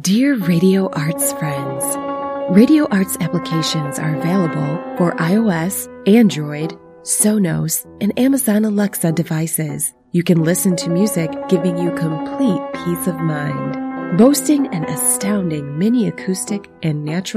Dear Radio Arts friends, Radio Arts applications are available for iOS, Android, Sonos, and Amazon Alexa devices. You can listen to music giving you complete peace of mind. Boasting an astounding mini acoustic and natural